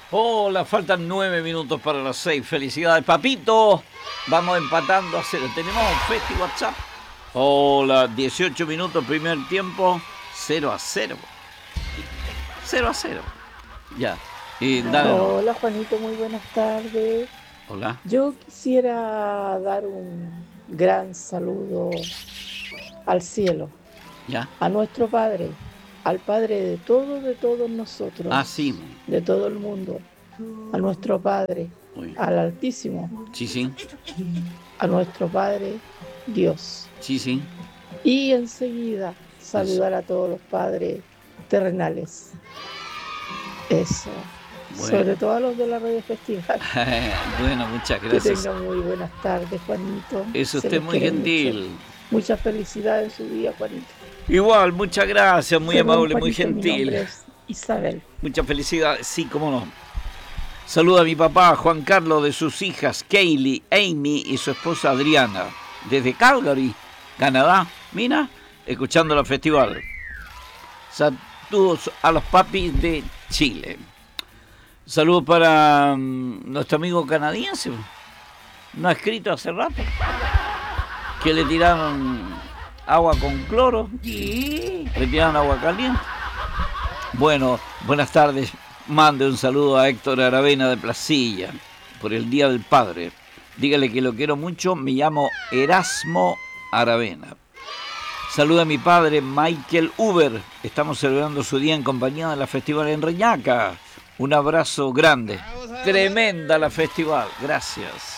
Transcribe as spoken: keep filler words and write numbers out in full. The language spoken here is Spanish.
Hola, faltan nueve minutos para las seis. Felicidades, papito. Vamos empatando a cero. Tenemos un Festi WhatsApp. Hola, dieciocho minutos, primer tiempo. Cero a cero. Cero a cero. Ya. Y dale. Hola Juanito, muy buenas tardes. Hola. Yo quisiera dar un gran saludo al cielo, Ya. a nuestro Padre, al Padre de todos, de todos Ah, sí. nosotros, de todo el mundo, a nuestro Padre, Uy. al Altísimo, Sí, sí. a nuestro Padre Dios. Sí, sí. Y enseguida Eso. saludar a todos los padres terrenales. Eso. Bueno. Sobre todo a los de la radio festival. Bueno, muchas Que gracias. tengan muy buenas tardes, Juanito. Es Se usted les muy quiere mucho. gentil. Muchas felicidades en su día, Juanito. Igual, muchas gracias, muy Perdón, amable, muy Juanito, mi gentil. nombre es Isabel. Muchas felicidades, sí, cómo no. Saluda a mi papá, Juan Carlos, de sus hijas, Kaylee, Amy y su esposa Adriana, desde Calgary, Canadá. Mira, escuchando la festival. Saludos a los papis de Chile. Saludos para um, nuestro amigo canadiense. No ha escrito hace rato. Que le tiraron agua con cloro. Le tiraron agua caliente. Bueno, buenas tardes. Mande un saludo a Héctor Aravena de Placilla por el Día del Padre. Dígale que lo quiero mucho. Me llamo Erasmo Aravena. Saluda a mi padre Michael Uber. Estamos celebrando su día en compañía de la festival en Reñaca. Un abrazo grande. Tremenda la festival. Gracias.